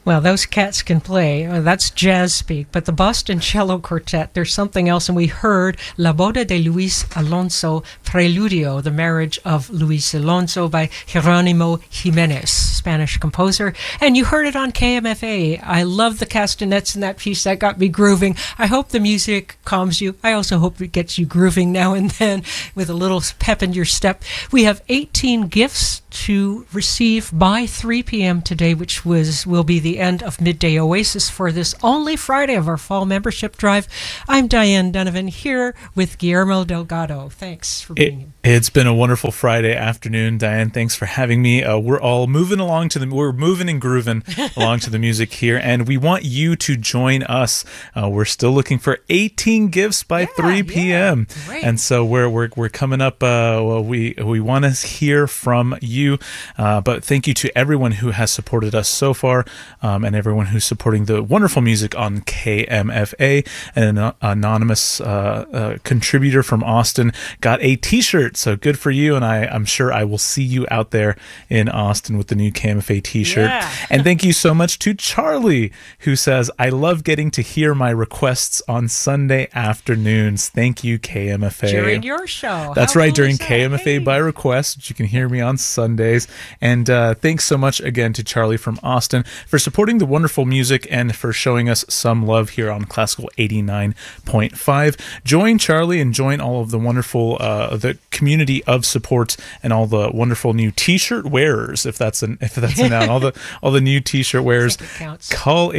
Well, those cats can play. That's jazz speak. But the Boston Cello Quartet, there's something else. And we heard La Boda de Luis Alonso Preludio, the marriage of Luis Alonso by Jeronimo Jimenez, Spanish composer. And you heard it on KMFA. I love the castanets in that piece. That got me grooving. I hope the music calms you. I also hope it gets you grooving now and then with a little pep in your step. We have 18 gifts to receive by 3 p.m. today, which will be the end of Midday Oasis for this only Friday of our fall membership drive. I'm Diane Donovan here with Guillermo Delgado. Thanks for being here. It's been a wonderful Friday afternoon, Diane. Thanks for having me. We're all moving along we're moving and grooving along to the music here, and we want you to join us. We're still looking for 18 gifts by 3 p.m. Great. And so we're coming up. We want to hear from you. But thank you to everyone who has supported us so far, and everyone who's supporting the wonderful music on KMFA. And an anonymous contributor from Austin got a t-shirt, so good for you. And I'm sure I will see you out there in Austin with the new KMFA t-shirt. Yeah. And thank you so much to Charlie, who says, I love getting to hear my requests on Sunday afternoons. Thank you, KMFA. During your show. That's How right, cool during is that? KMFA Hey. by request. You can hear me on Sundays. And thanks so much again to Charlie from Austin for supporting the wonderful music and for showing us some love here on Classical 89.5. Join Charlie and join all of the wonderful, the community of support and all the wonderful new t-shirt wearers, if that's a noun, all the new t-shirt wearers. It counts. Call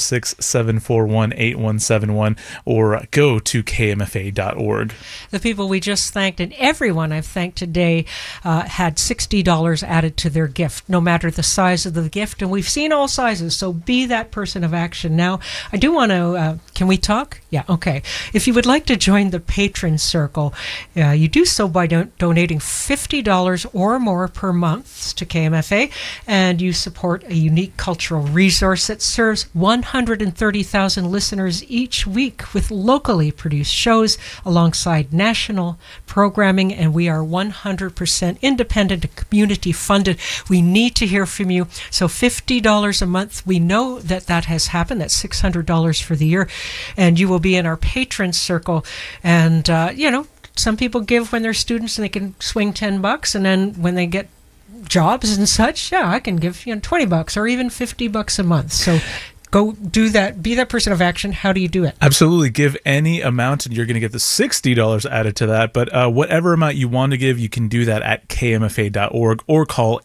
806-741-8171 or go to kmfa.org. The people we just thanked and everyone I've thanked today had $60 added to their gift, no matter the size of the gift. And we've seen all sizes, so be that person of action. Now, I do want to, can we talk? Yeah, okay. If you would like to join the Patron Circle, you do so by donating $50 or more per month to KMFA, and you support a unique cultural resource that serves 130,000 listeners each week with locally produced shows alongside national programming, and we are 100% independent and community funded. We need to hear from you. So $50 a month, we know that has happened. That's $600 for the year, and you will be in our Patron Circle. And some people give when they're students and they can swing $10, and then when they get jobs and such, I can give $20 or even $50 a month. So go do that. Be that person of action. How do you do it? Absolutely. Give any amount, and you're going to get the $60 added to that. But whatever amount you want to give, you can do that at kmfa.org or call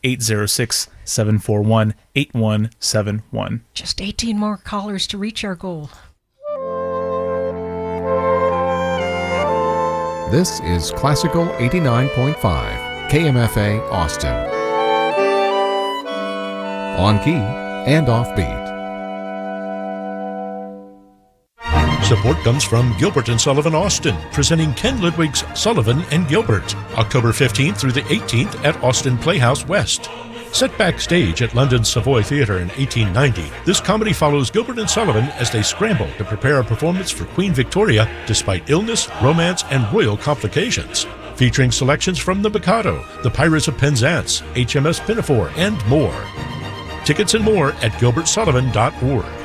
806-741-8171. Just 18 more callers to reach our goal. This is Classical 89.5, KMFA Austin. On key and offbeat. Support comes from Gilbert & Sullivan Austin, presenting Ken Ludwig's Sullivan & Gilbert, October 15th through the 18th at Austin Playhouse West. Set backstage at London's Savoy Theatre in 1890, this comedy follows Gilbert & Sullivan as they scramble to prepare a performance for Queen Victoria despite illness, romance, and royal complications. Featuring selections from The Mikado, The Pirates of Penzance, HMS Pinafore, and more. Tickets and more at gilbertsullivan.org.